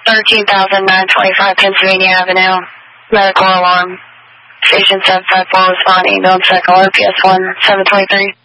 13,925 Pennsylvania Avenue. Medical alarm. Station 754 responding. Don't check RPS 1 723.